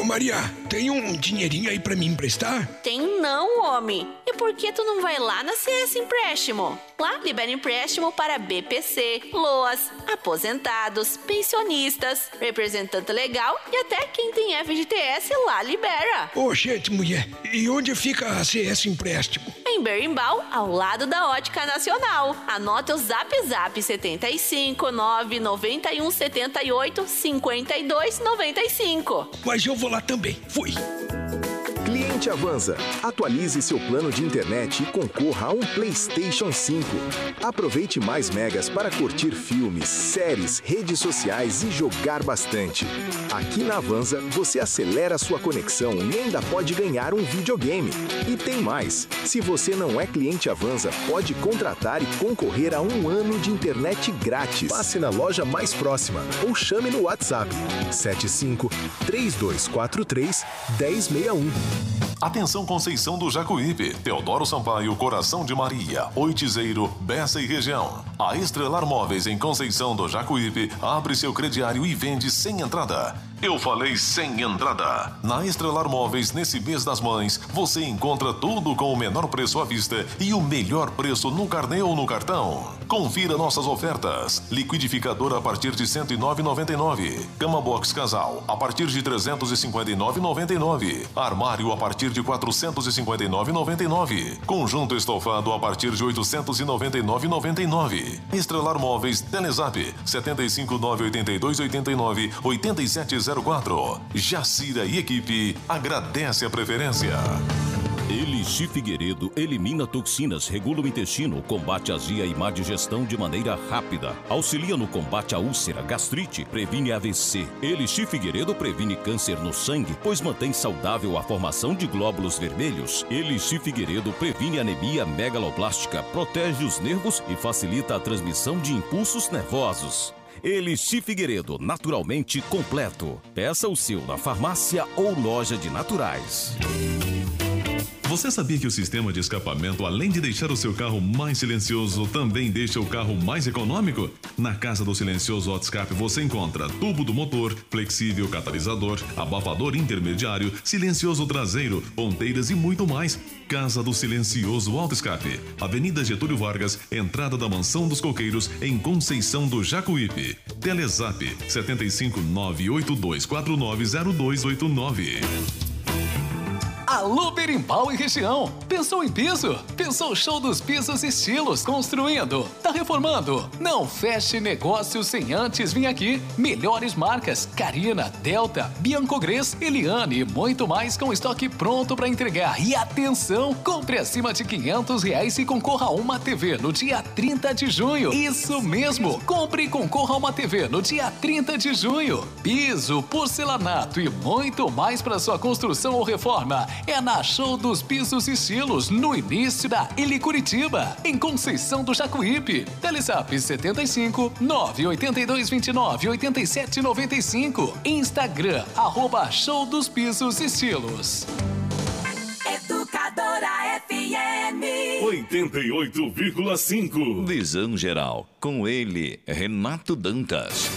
Maria, tem um dinheirinho aí pra me emprestar? Tem não, homem. E por que tu não vai lá na CS Empréstimo? Lá libera empréstimo para BPC, LOAS, aposentados, pensionistas, representante legal e até quem tem FGTS lá libera. Ô, gente, mulher, e onde fica a CS Empréstimo? Em Berimbau, ao lado da Ótica Nacional. Anota o Zap 75 991 78 52 95. Mas eu vou lá também. Fui. Cliente Avanza, atualize seu plano de internet e concorra a um PlayStation 5. Aproveite mais megas para curtir filmes, séries, redes sociais e jogar bastante. Aqui na Avanza, você acelera sua conexão e ainda pode ganhar um videogame. E tem mais, se você não é cliente Avanza, pode contratar e concorrer a 1 ano de internet grátis. Passe na loja mais próxima ou chame no WhatsApp 75 3243 1061. Atenção Conceição do Jacuípe, Teodoro Sampaio, Coração de Maria, Oitizeiro, Bessa e região. A Estrelar Móveis em Conceição do Jacuípe abre seu crediário e vende sem entrada. Eu falei sem entrada. Na Estrelar Móveis, nesse mês das mães, você encontra tudo com o menor preço à vista e o melhor preço no carnê ou no cartão. Confira nossas ofertas. Liquidificador a partir de R$ 109,99. Cama box casal a partir de R$ 359,99. Armário a partir de R$ 459,99. Conjunto estofado a partir de R$ 899,99. Estrelar Móveis, Telezap 75982898704. Jacira e equipe agradece a preferência. Elixir Figueiredo elimina toxinas, regula o intestino, combate azia e má digestão de maneira rápida. Auxilia no combate à úlcera, gastrite, previne AVC. Elixir Figueiredo previne câncer no sangue, pois mantém saudável a formação de glóbulos vermelhos. Elixir Figueiredo previne anemia megaloblástica, protege os nervos e facilita a transmissão de impulsos nervosos. Elixir Figueiredo, naturalmente completo. Peça o seu na farmácia ou loja de naturais. Você sabia que o sistema de escapamento, além de deixar o seu carro mais silencioso, também deixa o carro mais econômico? Na Casa do Silencioso Autoescape você encontra tubo do motor, flexível catalisador, abafador intermediário, silencioso traseiro, ponteiras e muito mais. Casa do Silencioso Autoescape, Avenida Getúlio Vargas, entrada da Mansão dos Coqueiros, em Conceição do Jacuípe. Telezap 75982490289. Alô Berimbau e região, pensou em piso? Pensou Show dos Pisos Estilos, construindo, tá reformando? Não feche negócio sem antes vir aqui. Melhores marcas, Carina, Delta, Biancogres, Eliane e muito mais com estoque pronto para entregar. E atenção, compre acima de R$500 e concorra a uma TV no dia 30 de junho. Isso mesmo, compre e concorra a uma TV no dia 30 de junho. Piso, porcelanato e muito mais para sua construção ou reforma. É na Show dos Pisos Estilos, no início da Eli Curitiba, em Conceição do Jacuípe. Telezap 75 982 29 87 95. Instagram, @Show dos Pisos Estilos. Educadora FM 88,5. Visão Geral, com ele, Renato Dantas.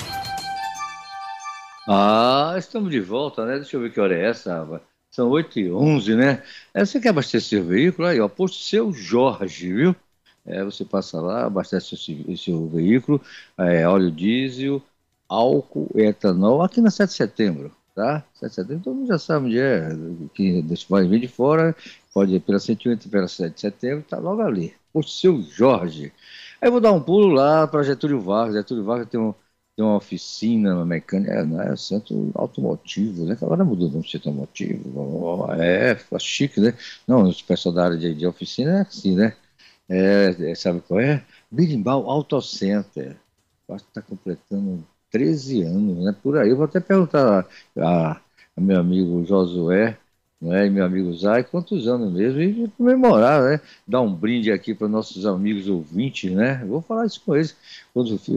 Estamos de volta, né? Deixa eu ver que hora é essa, rapaz. São 8h11, né? Você quer abastecer o veículo? Aí, ó, Posto Seu Jorge, viu? Você passa lá, abastece o seu veículo, óleo diesel, álcool, etanol, aqui na 7 de setembro, tá? 7 de setembro, todo mundo já sabe onde é, que vai vir de fora, pode ir pela 108, pela 7 de setembro, tá logo ali. Posto Seu Jorge. Aí eu vou dar um pulo lá para Getúlio Vargas. Getúlio Vargas tem uma oficina, uma mecânica, centro automotivo, né? Agora mudou o nome de centro automotivo, fica chique, né? Não, o pessoal da área de oficina é assim, né? Sabe qual é? Berimbau Auto Center. Acho que está completando 13 anos, né? Por aí, eu vou até perguntar a meu amigo Josué, né? E meu amigo Zay, quantos anos mesmo, e comemorar, né? Dar um brinde aqui para nossos amigos ouvintes, né? Vou falar isso com eles. Quando eu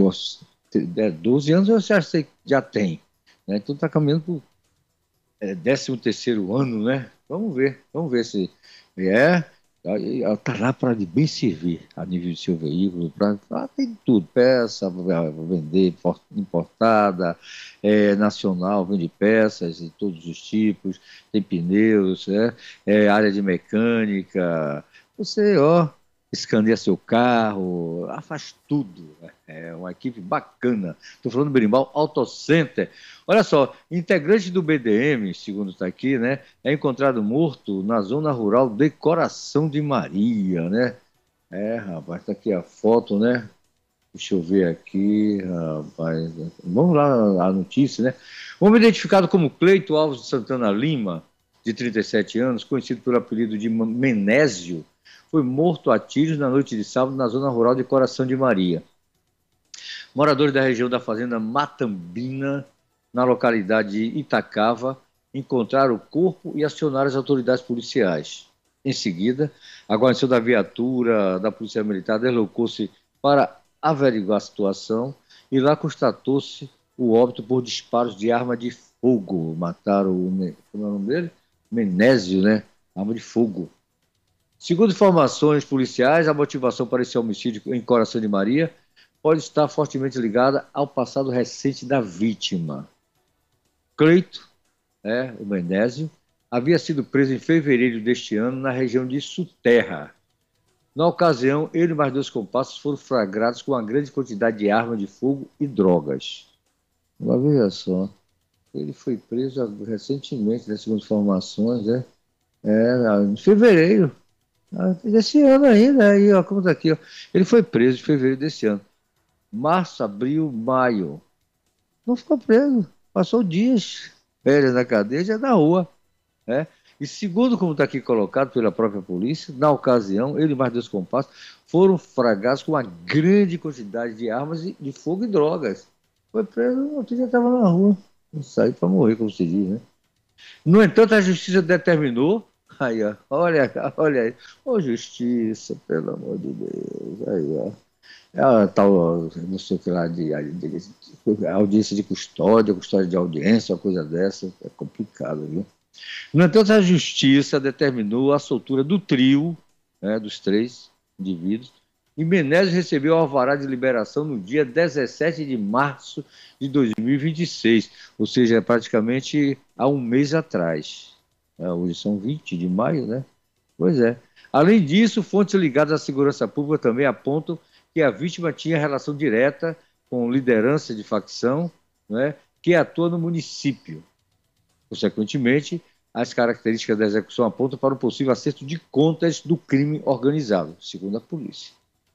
12 anos eu já tem, né? Então está caminhando para o 13º ano, né? Vamos ver se Ela está lá para bem servir a nível do seu veículo, tem tudo, peça, vender importada, nacional, vende peças de todos os tipos, tem pneus, área de mecânica, você, escaneia seu carro, faz tudo. É uma equipe bacana. Estou falando do Berimbau Auto Center. Olha só, integrante do BDM, segundo está aqui, né, é encontrado morto na zona rural de Coração de Maria, né? Rapaz, está aqui a foto, né? Deixa eu ver aqui, rapaz. Vamos lá, a notícia, né? Homem identificado como Cleito Alves de Santana Lima, de 37 anos, conhecido pelo apelido de Menésio, foi morto a tiros na noite de sábado na zona rural de Coração de Maria. Moradores da região da fazenda Matambina, na localidade de Itacava, encontraram o corpo e acionaram as autoridades policiais. Em seguida, a guarnição da viatura da Polícia Militar deslocou-se para averiguar a situação e lá constatou-se o óbito por disparos de arma de fogo. Mataram como é o nome dele? Menésio, né? Arma de fogo. Segundo informações policiais, a motivação para esse homicídio em Coração de Maria pode estar fortemente ligada ao passado recente da vítima. Cleito, o Menésio, havia sido preso em fevereiro deste ano na região de Suterra. Na ocasião, ele e mais 2 comparsas foram flagrados com uma grande quantidade de armas de fogo e drogas. Mas veja só, ele foi preso recentemente, né, segundo informações, em fevereiro desse ano ainda, aí, como está aqui, ele foi preso em fevereiro desse ano. Março, abril, maio. Não ficou preso, passou dias férias na cadeia, já na rua. E segundo como está aqui colocado pela própria polícia, na ocasião, ele e mais 2 comparsas foram flagrados com uma grande quantidade de armas de fogo e drogas. Foi preso, outro já estava na rua. Saiu para morrer, como se diz, né? No entanto, a justiça determinou. Aí, olha aí. Justiça, pelo amor de Deus. Aí, tal, não sei o que lá, de audiência de custódia de audiência, uma coisa dessa. É complicado, viu? No entanto, a justiça determinou a soltura do trio, dos 3 indivíduos, e Menésio recebeu o alvará de liberação no dia 17 de março de 2026, ou seja, praticamente há um mês atrás. Hoje são 20 de maio, né? Pois é. Além disso, fontes ligadas à segurança pública também apontam que a vítima tinha relação direta com liderança de facção, que atua no município. Consequentemente, as características da execução apontam para um possível acerto de contas do crime organizado, segundo a polícia.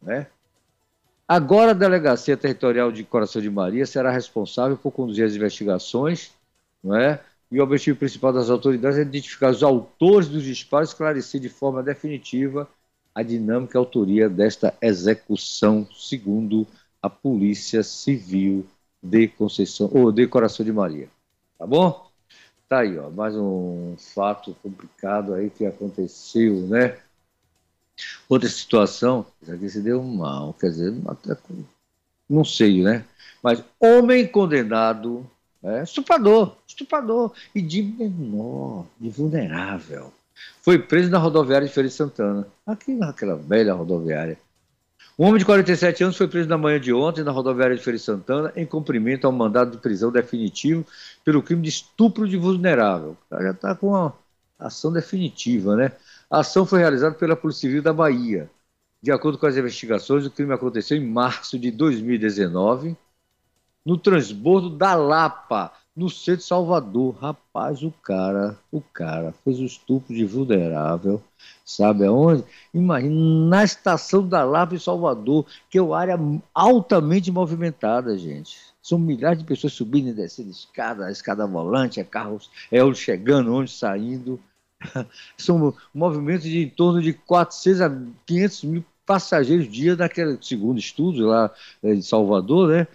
Agora, a Delegacia Territorial de Coração de Maria será responsável por conduzir as investigações, e o objetivo principal das autoridades é identificar os autores dos disparos e esclarecer de forma definitiva a dinâmica e a autoria desta execução, segundo a Polícia Civil de Conceição, ou de Coração de Maria. Tá bom? Tá aí, mais um fato complicado aí que aconteceu, né? Outra situação, aqui se deu mal, quer dizer, não sei, né? Mas homem condenado, estuprador, e de menor, de vulnerável, foi preso na rodoviária de Feira de Santana, aqui naquela velha rodoviária. Um homem de 47 anos foi preso na manhã de ontem na rodoviária de Feira de Santana em cumprimento ao mandado de prisão definitivo pelo crime de estupro de vulnerável. O cara já está com uma ação definitiva, né? A ação foi realizada pela Polícia Civil da Bahia. De acordo com as investigações, o crime aconteceu em março de 2019, no transbordo da Lapa, no centro de Salvador. Rapaz, o cara fez o estupro de vulnerável, sabe aonde? Imagina, na estação da Lapa em Salvador, que é uma área altamente movimentada, gente. São milhares de pessoas subindo e descendo escada volante, carros, ônibus chegando, ônibus saindo. São movimentos de em torno de 400 a 500 mil passageiros dia naquele segundo estudo lá de Salvador, né?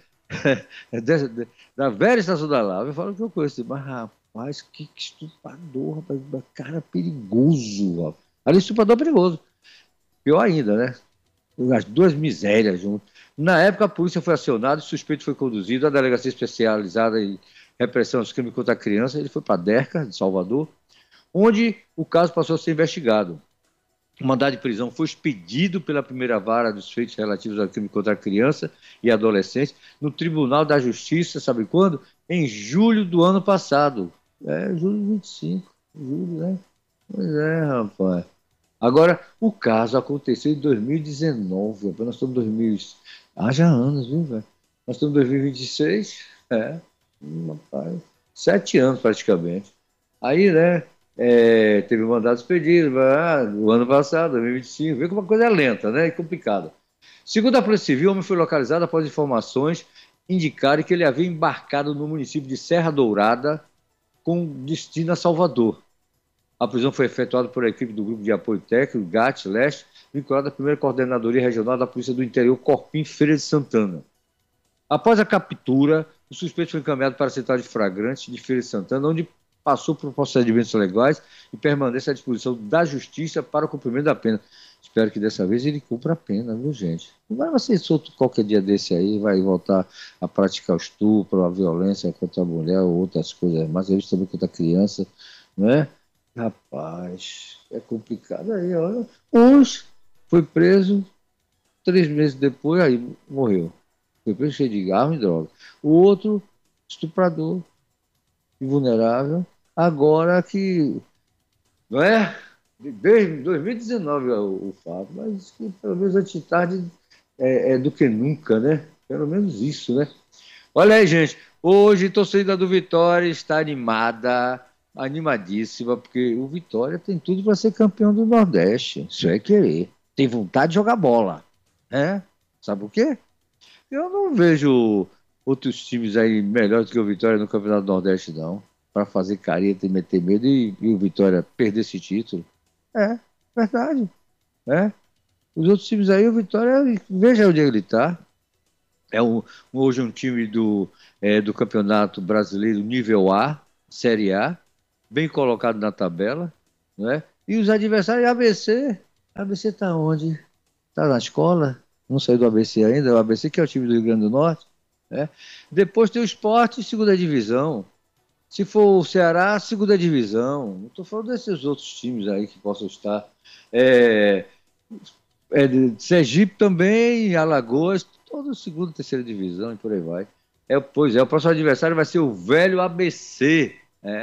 Da velha estação da Lava. Eu falo que eu conheço, mas rapaz, que estuprador, rapaz, cara perigoso. Rapaz. Ali, estuprador perigoso. Pior ainda, né? As 2 misérias juntas. Na época, a polícia foi acionada, o suspeito foi conduzido à delegacia especializada em repressão aos crimes contra a criança. Ele foi para a DERCA, de Salvador, onde o caso passou a ser investigado. O mandado de prisão foi expedido pela primeira vara dos feitos relativos ao crime contra a criança e adolescente no Tribunal da Justiça, sabe quando? Em julho do ano passado. Julho de 25. Julho, né? Pois é, rapaz. Agora, o caso aconteceu em 2019. Nós estamos em 2000. Já anos, viu, velho? Nós estamos em 2026. Rapaz, 7 anos praticamente. Aí, né? Teve mandados expedido no ano passado, 2025. Vê como a coisa é lenta, né? E complicada. Segundo a Polícia Civil, o homem foi localizado após informações indicarem que ele havia embarcado no município de Serra Dourada com destino a Salvador. A prisão foi efetuada por a equipe do Grupo de Apoio Técnico, GAT Leste, vinculada à primeira Coordenadoria Regional da Polícia do Interior, Corpim, Feira de Santana. Após a captura, o suspeito foi encaminhado para a central de flagrantes de Feira de Santana, onde passou por procedimentos legais e permanece à disposição da Justiça para o cumprimento da pena. Espero que dessa vez ele cumpra a pena, viu, gente? Não vai ser solto qualquer dia desse aí, vai voltar a praticar o estupro, a violência contra a mulher ou outras coisas, mas ele também contra a criança, não é? Rapaz, é complicado aí, olha. Uns foi preso, 3 meses depois, aí morreu. Foi preso cheio de arma e droga. O outro, estuprador, vulnerável, agora que, não é? Desde 2019 o fato, mas que pelo menos antes de tarde do que nunca, né? Pelo menos isso, né? Olha aí, gente, hoje a torcida do Vitória está animadíssima, porque o Vitória tem tudo para ser campeão do Nordeste. Isso é querer. Tem vontade de jogar bola, né? Sabe por quê? Eu não vejo outros times aí melhores do que o Vitória no Campeonato do Nordeste, não, para fazer careta e meter medo e o Vitória perder esse título. Verdade. Os outros times aí, o Vitória, veja onde ele está. Hoje um time do Campeonato Brasileiro nível A, Série A, bem colocado na tabela, né? E os adversários, ABC está onde? Está na escola? Não saiu do ABC ainda, o ABC que é o time do Rio Grande do Norte, né? Depois tem o Sport, segunda divisão. Se for o Ceará, segunda divisão. Não estou falando desses outros times aí que possam estar. Sergipe também, Alagoas, todo segunda, terceira divisão e por aí vai. Pois é, o próximo adversário vai ser o velho ABC.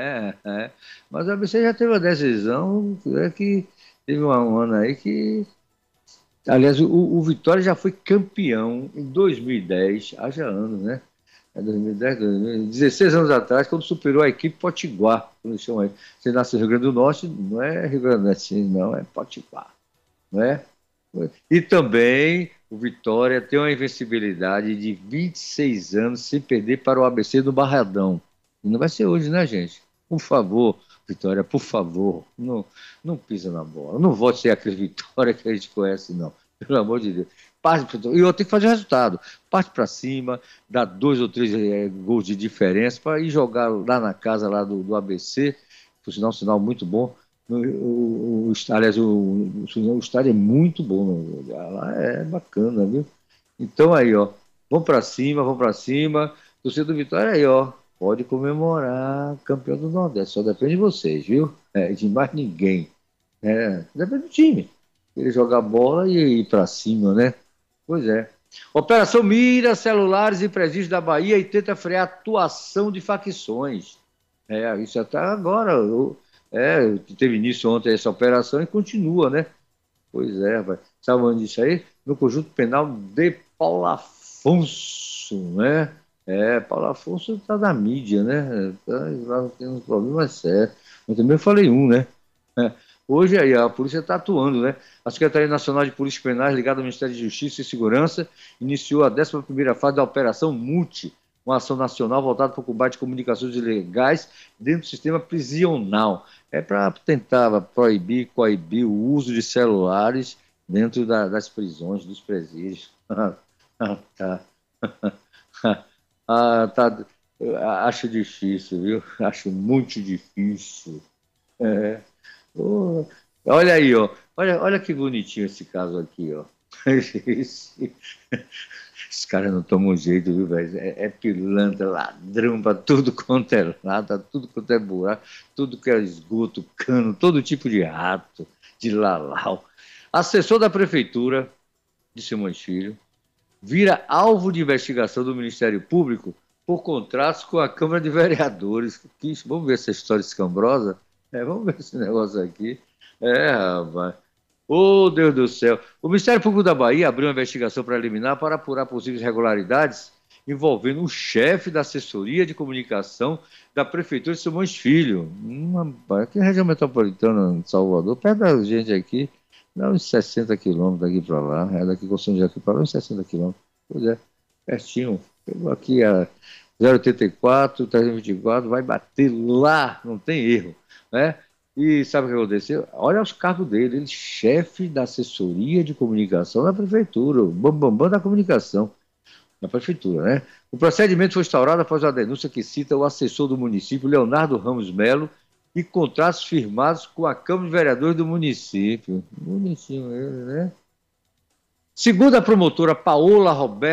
Mas o ABC já teve uma decisão, que teve um ano aí que... Aliás, o Vitória já foi campeão em 2010, haja anos, né? 2010, 16 anos atrás, quando superou a equipe Potiguar, como eles chamam aí. Você nasce no Rio Grande do Norte, não é Rio Grande do Norte, não, é Potiguar, não é? E também o Vitória tem uma invencibilidade de 26 anos sem perder para o ABC do Barradão. E não vai ser hoje, né, gente? Por favor, Vitória, por favor, não pisa na bola. Não volte a ser aquele Vitória que a gente conhece, não. Pelo amor de Deus. E eu tenho que fazer o resultado. Parte para cima, dá 2 ou 3 gols de diferença para ir jogar lá na casa lá do ABC. Por sinal, um sinal muito bom. Aliás, o estádio é muito bom. Lá é bacana, viu? Então aí, ó, vamos para cima. Torcedor do Vitória aí, ó, pode comemorar campeão do Nordeste. Só depende de vocês, viu? De mais ninguém. Depende do time. Ele jogar bola e ir para cima, né? Pois é. Operação mira celulares e presídios da Bahia e tenta frear a atuação de facções. Isso já está agora. Teve início ontem essa operação e continua, né? Pois é, rapaz. Sabe onde isso aí? No Conjunto Penal de Paulo Afonso, né? Paulo Afonso está na mídia, né? Lá tem uns problemas sérios. Eu também falei né? Hoje aí a polícia está atuando, né? A Secretaria Nacional de Polícias Penais, ligada ao Ministério de Justiça e Segurança, iniciou a 11ª fase da Operação Multi, uma ação nacional voltada para o combate de comunicações ilegais dentro do sistema prisional. Para tentar coibir o uso de celulares dentro das prisões, dos presídios. Tá. Acho difícil, viu? Acho muito difícil. Olha aí, ó. Olha que bonitinho esse caso aqui, ó. Esses caras não tomam jeito, viu, velho? Pilantra, ladrão pra tudo quanto é lado, tudo quanto é buraco, tudo que é esgoto, cano, todo tipo de rato, de lalau. Assessor da Prefeitura de Simões Filho vira alvo de investigação do Ministério Público por contratos com a Câmara de Vereadores. Vamos ver essa história escambrosa? Vamos ver esse negócio aqui. Rapaz. Oh, Deus do céu. O Ministério Público da Bahia abriu uma investigação preliminar para apurar possíveis irregularidades envolvendo o chefe da assessoria de comunicação da Prefeitura de Simões Filho. Aqui na região metropolitana de Salvador, perto da gente aqui, dá uns 60 quilômetros daqui para lá. Daqui com São José aqui para lá, uns 60 quilômetros. Pois é, pertinho. Pegou aqui a 084, 324, vai bater lá, não tem erro, né? E sabe o que aconteceu? Olha os cargos dele, ele chefe da assessoria de comunicação da prefeitura, o bambambam da comunicação da prefeitura, né? O procedimento foi instaurado após a denúncia que cita o assessor do município, Leonardo Ramos Melo, e contratos firmados com a Câmara de Vereadores do município. Bonitinho ele, né? Segundo a promotora Paola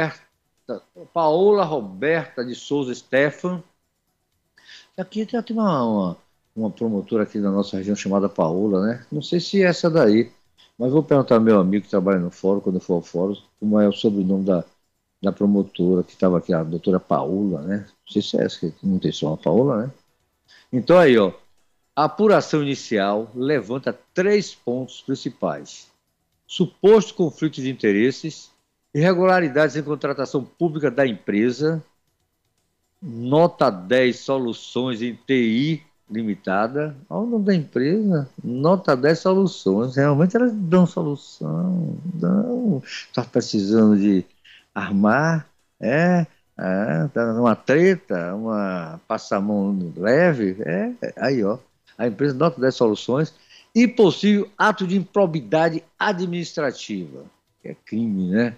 Roberta de Souza Stefan, aqui tem uma promotora aqui na nossa região chamada Paola, né? Não sei se é essa daí, mas vou perguntar ao meu amigo que trabalha no fórum, quando eu for ao fórum, como é o sobrenome da promotora que estava aqui, a doutora Paola, né? Não sei se é essa, que não tem só uma Paola, né? Então aí, ó, a apuração inicial levanta 3 pontos principais. Suposto conflito de interesses, irregularidades em contratação pública da empresa, nota 10 Soluções em TI Limitada. Olha o nome da empresa, nota 10 Soluções. Realmente elas dão solução. Está precisando de armar, tá numa treta, uma passamão leve. Aí, ó, a empresa nota 10 Soluções e possível ato de improbidade administrativa. Que é crime, né?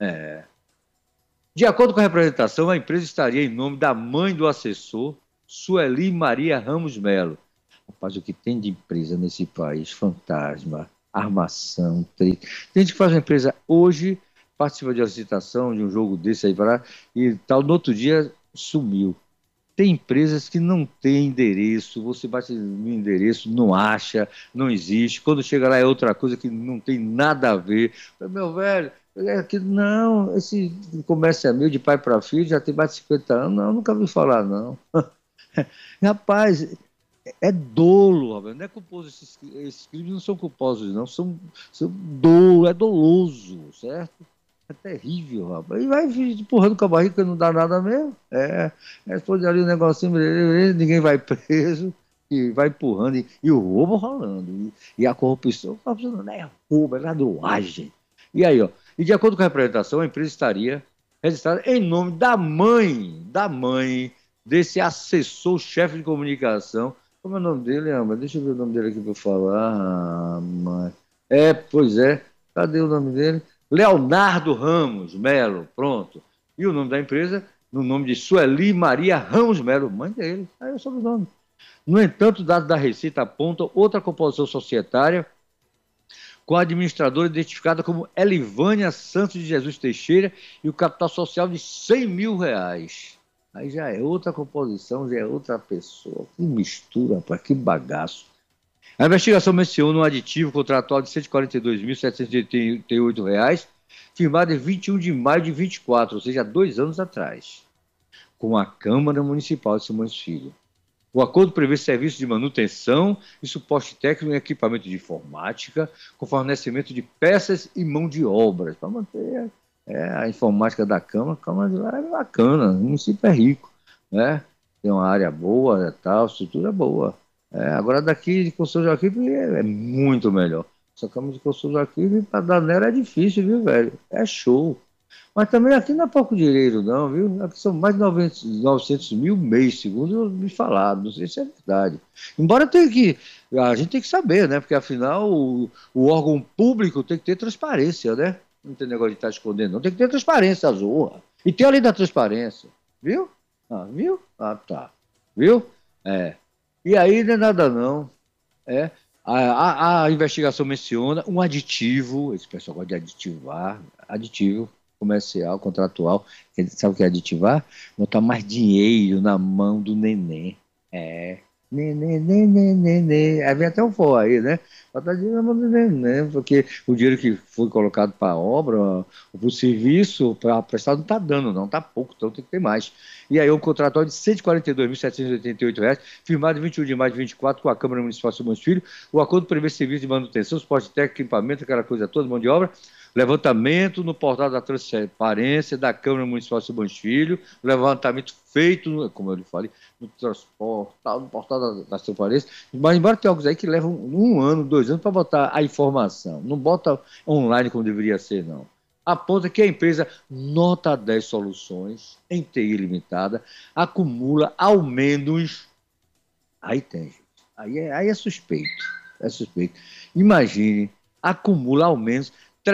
De acordo com a representação, a empresa estaria em nome da mãe do assessor, Sueli Maria Ramos Melo. Rapaz, o que tem de empresa nesse país? Fantasma, armação, treta. Tem gente que faz uma empresa hoje, participa de uma licitação, de um jogo desse aí para lá, e tal, no outro dia sumiu. Tem empresas que não têm endereço, você bate no endereço, não acha, não existe. Quando chega lá é outra coisa que não tem nada a ver. Meu velho, não, esse comércio é meu, de pai para filho, já tem mais de 50 anos, não, nunca ouvi falar, não. Rapaz, é dolo, rapaz. Não é culposo, esses crimes não são culposos, não, são dolo, é doloso, certo? É terrível, rapaz. E vai empurrando com a barriga, não dá nada mesmo. Responde ali um negocinho, ninguém vai preso, e vai empurrando, e o roubo rolando, e a corrupção, não é roubo, é ladroagem. E aí, ó, e de acordo com a representação, a empresa estaria registrada em nome da mãe desse assessor-chefe de comunicação. Como é o nome dele, Amba? Deixa eu ver o nome dele aqui para eu falar. Pois é, cadê o nome dele? Leonardo Ramos Melo, pronto. E o nome da empresa, no nome de Sueli Maria Ramos Melo, mãe dele. Aí é o sobrenome. No entanto, dados da Receita apontam outra composição societária com a administradora identificada como Elivânia Santos de Jesus Teixeira e o capital social de R$100 mil. Aí já é outra composição, já é outra pessoa. Que mistura, rapaz, que bagaço. A investigação menciona um aditivo contratual de R$ 142.788, firmado em 21 de maio de 24, ou seja, há 2 anos atrás, com a Câmara Municipal de Simões Filho. O acordo prevê serviço de manutenção e suporte técnico em equipamento de informática, com fornecimento de peças e mão de obras, para manter a informática da Câmara. A Câmara de lá é bacana, o município é rico, né? Tem uma área boa, tal, estrutura boa. Agora daqui de Conselho Joaquim é muito melhor. Essa Câmara de Conselho Joaquim para dar nela é difícil, viu, velho? É show. Mas também aqui não é pouco dinheiro, não, viu? Aqui são mais de 900 mil mês, segundo eu me falado. Não sei se é verdade. Embora a gente tem que saber, né? Porque afinal o órgão público tem que ter transparência, né? Não tem negócio de estar escondendo, não. Tem que ter transparência, Zorra. E tem a lei da transparência. Viu? Viu? Tá. Viu? E aí não é nada, não. A investigação menciona um aditivo, esse pessoal gosta de aditivo comercial, contratual. Sabe o que é aditivar? Botar mais dinheiro na mão do neném. Aí vem até o for aí, né? Porque o dinheiro que foi colocado para a obra, para o serviço, para prestar, não está dando, não, está pouco, então tem que ter mais. E aí o contrato de R$ 142.788, firmado em 21 de maio de 24 com a Câmara Municipal de Simões Filho. O acordo prevê serviço de manutenção, suporte técnico, equipamento, aquela coisa toda, mão de obra, levantamento no portal da transparência da Câmara Municipal de Simões Filho, levantamento feito, como eu lhe falei, no transporte, no portal da transparência, mas embora tenha alguns aí que levam 1 ano, 2 anos para botar a informação, não bota online como deveria ser, não. Aponta que a empresa Nota 10 Soluções, em TI Limitada, acumula ao menos, aí tem, gente, aí é suspeito, imagine, acumula ao menos R$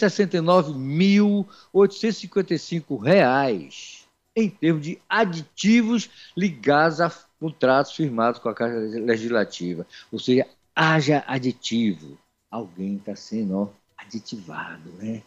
369.855 em termos de aditivos ligados a contratos firmados com a Caixa Legislativa. Ou seja, haja aditivo. Alguém está sendo aditivado, né?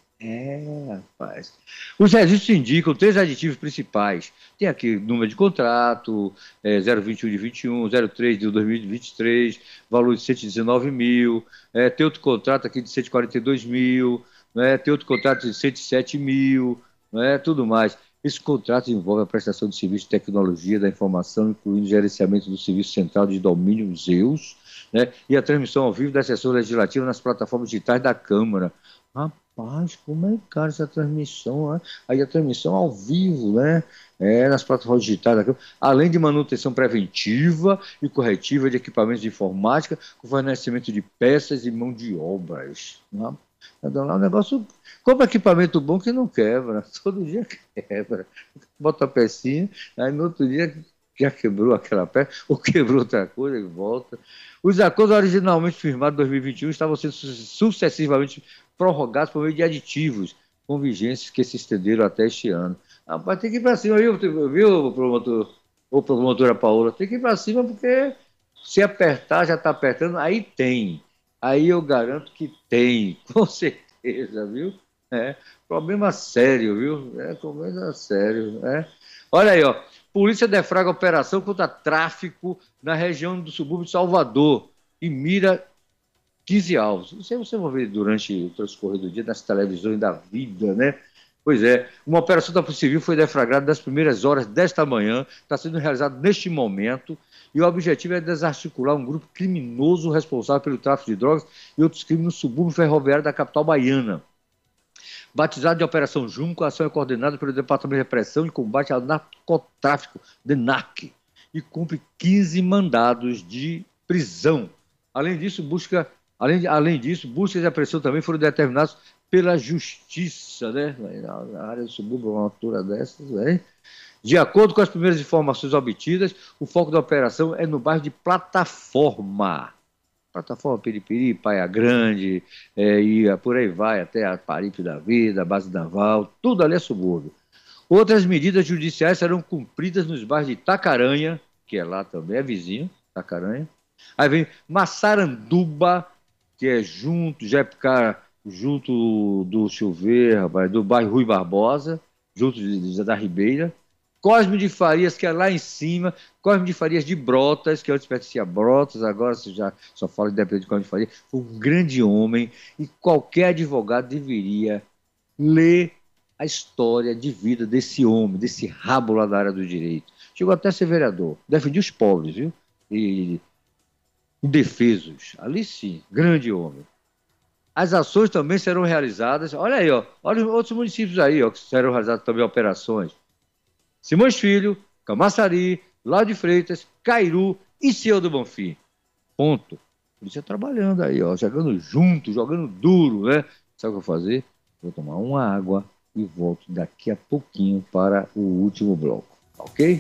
Rapaz. Os registros indicam 3 aditivos principais. Tem aqui número de contrato, 021 de 21, 03 de 2023, valor de 119 mil, tem outro contrato aqui de 142 mil, tem outro contrato de 107 mil, tudo mais. Esse contrato envolve a prestação de serviços de tecnologia da informação, incluindo o gerenciamento do Serviço Central de Domínio Zeus, e a transmissão ao vivo da sessão legislativa nas plataformas digitais da Câmara. Rapaz, como é caro essa transmissão, né? Aí a transmissão ao vivo, nas plataformas digitais da Câmara, além de manutenção preventiva e corretiva de equipamentos de informática, com fornecimento de peças e mão de obras. É um negócio, compra equipamento bom que não quebra, todo dia quebra, bota a pecinha, aí no outro dia já quebrou aquela peça, ou quebrou outra coisa e volta. Os acordos originalmente firmados em 2021 estavam sendo sucessivamente prorrogados por meio de aditivos, com vigências que se estenderam até este ano. Rapaz, tem que ir para cima, viu, promotor, ou promotora Paola, tem que ir para cima, porque se apertar, já está apertando, aí tem. Aí eu garanto que tem, com certeza, viu? Problema sério, viu? Problema sério, Olha aí, polícia deflagra operação contra tráfico na região do subúrbio de Salvador e mira 15 alvos. Isso aí você vai ver durante o transcorrer do dia nas televisões da vida, né? Pois é, uma operação da Polícia Civil foi deflagrada nas primeiras horas desta manhã, está sendo realizada neste momento, e o objetivo é desarticular um grupo criminoso responsável pelo tráfico de drogas e outros crimes no subúrbio ferroviário da capital baiana. Batizado de Operação Junco, a ação é coordenada pelo Departamento de Repressão e Combate ao Narcotráfico, DENARC, e cumpre 15 mandados de prisão. Além disso, buscas e apreensão também foram determinados pela Justiça, na área do subúrbio, uma altura dessas, De acordo com as primeiras informações obtidas, o foco da operação é no bairro de Plataforma. Plataforma Piripiri, Praia Grande, e por aí vai, até a Paripe da Vida, a Base Naval, tudo ali é subúrbio. Outras medidas judiciais serão cumpridas nos bairros de Itacaranha, que é lá também, é vizinho, Itacaranha. Aí vem Massaranduba, que é junto do Silveira, do bairro Rui Barbosa, junto da Ribeira. Cosme de Farias, que é lá em cima, Cosme de Farias de Brotas, que antes pertencia a Brotas, agora você já só fala independente de Cosme de Farias, foi um grande homem, e qualquer advogado deveria ler a história de vida desse homem, desse rabo lá da área do direito. Chegou até a ser vereador, defendia os pobres, viu? E indefesos, ali sim, grande homem. As ações também serão realizadas, olha aí, olha outros municípios aí, que serão realizadas também operações. Simões Filho, Camaçari, Lauro de Freitas, Cairu e Ciel do Bonfim. Ponto. Polícia trabalhando aí, jogando junto, jogando duro, né? Sabe o que eu vou fazer? Vou tomar uma água e volto daqui a pouquinho para o último bloco, ok?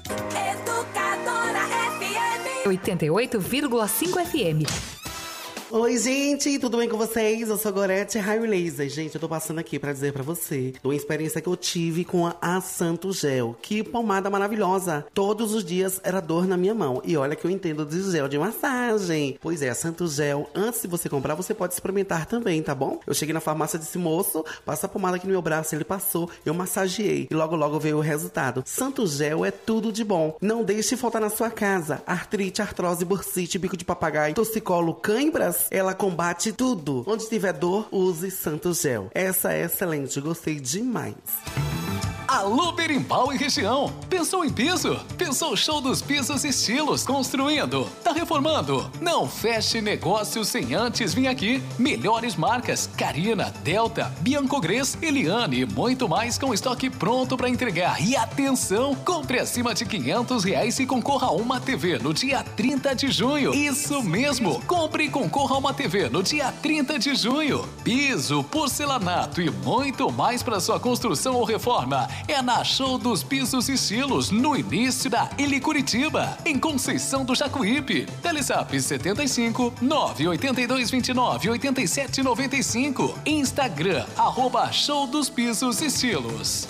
Educadora FM 88,5 FM. Oi, gente, tudo bem com vocês? Eu sou Gorete Raio Laser. Gente, eu tô passando aqui pra dizer pra você de uma experiência que eu tive com a Santo Gel. Que pomada maravilhosa! Todos os dias era dor na minha mão. E olha que eu entendo de gel de massagem. Pois é, a Santo Gel, antes de você comprar, você pode experimentar também, tá bom? Eu cheguei na farmácia e disse, moço, passa a pomada aqui no meu braço. Ele passou, eu massageei. E logo veio o resultado. Santo Gel é tudo de bom. Não deixe faltar na sua casa. Artrite, artrose, bursite, bico de papagaio, torcicolo, cãibras. Ela combate tudo. Onde tiver dor, use Santo Gel. Essa é excelente, gostei demais. Alô, Berimbau e região. Pensou em piso? Pensou show dos pisos e estilos construindo? Tá reformando? Não feche negócio sem antes vir aqui. Melhores marcas: Carina, Delta, Biancogres, Eliane e muito mais com estoque pronto para entregar. E atenção, compre acima de R$500 e concorra a uma TV no dia 30 de junho. Isso mesmo, compre e concorra a uma TV no dia 30 de junho. Piso, porcelanato e muito mais para sua construção ou reforma. É na Show dos Pisos e Estilos, no início da Ili Curitiba, em Conceição do Jacuípe. Telezap 75 982 29 87 95. Instagram, @Show dos Pisos e Estilos.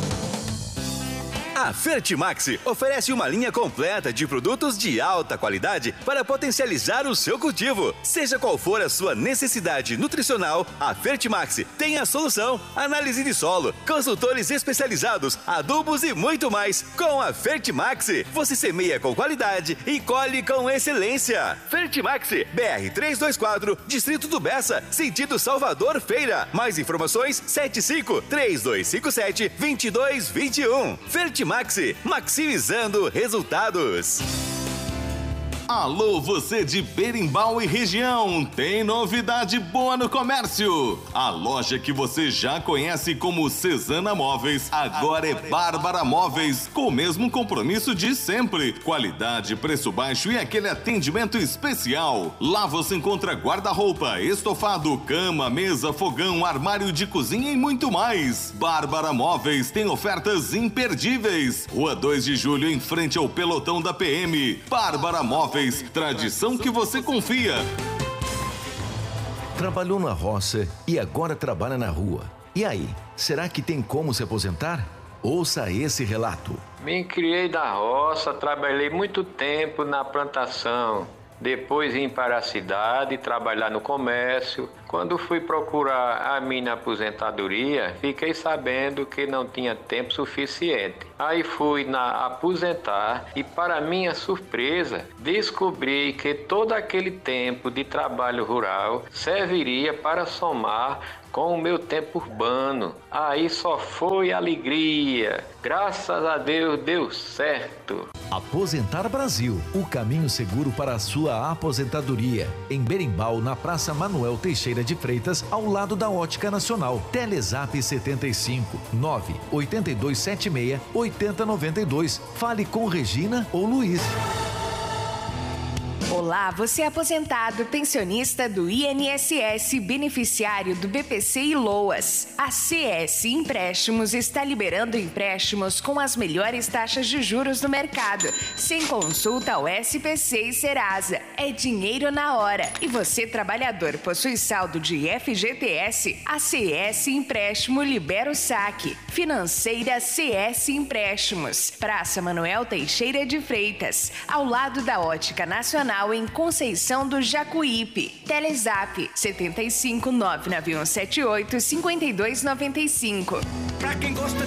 A Fertimax oferece uma linha completa de produtos de alta qualidade para potencializar o seu cultivo. Seja qual for a sua necessidade nutricional, a Fertimax tem a solução. Análise de solo, consultores especializados, adubos e muito mais. Com a Fertimax, você semeia com qualidade e colhe com excelência. Fertimax, BR 324, Distrito do Bessa, sentido Salvador Feira. Mais informações, 75-3257-2221. Fertimax, maximizando resultados. Alô, você de Berimbau e região, tem novidade boa no comércio. A loja que você já conhece como Cesana Móveis, agora é Bárbara Móveis, com o mesmo compromisso de sempre. Qualidade, preço baixo e aquele atendimento especial. Lá você encontra guarda-roupa, estofado, cama, mesa, fogão, armário de cozinha e muito mais. Bárbara Móveis tem ofertas imperdíveis. Rua 2 de Julho, em frente ao pelotão da PM. Bárbara Móveis, tradição que você confia. Trabalhou na roça e agora trabalha na rua. E aí, será que tem como se aposentar? Ouça esse relato. Me criei da roça, trabalhei muito tempo na plantação. Depois vim para a cidade trabalhar no comércio. Quando fui procurar a minha aposentadoria, fiquei sabendo que não tinha tempo suficiente. Aí fui na aposentar e, para minha surpresa, descobri que todo aquele tempo de trabalho rural serviria para somar com o meu tempo urbano. Aí só foi alegria. Graças a Deus deu certo. Aposentar Brasil, o caminho seguro para a sua aposentadoria. Em Berimbau, na Praça Manuel Teixeira de Freitas, ao lado da Ótica Nacional. Telezap 75 98276 8092. Fale com Regina ou Luiz. Olá, você é aposentado, pensionista do INSS, beneficiário do BPC e LOAS. A CS Empréstimos está liberando empréstimos com as melhores taxas de juros do mercado, sem consulta ao SPC e Serasa. É dinheiro na hora. E você, trabalhador, possui saldo de FGTS? A CS Empréstimo libera o saque. Financeira CS Empréstimos. Praça Manuel Teixeira de Freitas, ao lado da Ótica Nacional, em Conceição do Jacuípe. Telezap 75 99178 5295. Pra quem gosta